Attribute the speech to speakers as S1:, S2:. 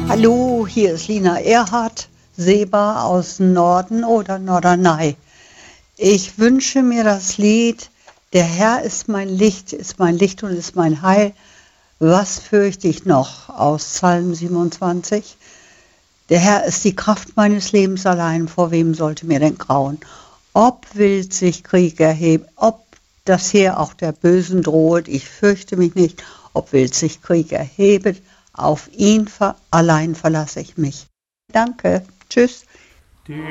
S1: Hallo, hier ist Lina Erhardt, Seba aus Norden oder Norderney. Ich wünsche mir das Lied Der Herr ist mein Licht und ist mein Heil. Was fürchte ich noch? Aus Psalm 27. Der Herr ist die Kraft meines Lebens allein, vor wem sollte mir denn grauen? Ob wild sich Krieg erhebt, ob das Heer auch der Bösen droht, ich fürchte mich nicht, ob wild sich Krieg erhebet, auf ihn allein verlasse ich mich. Danke, tschüss.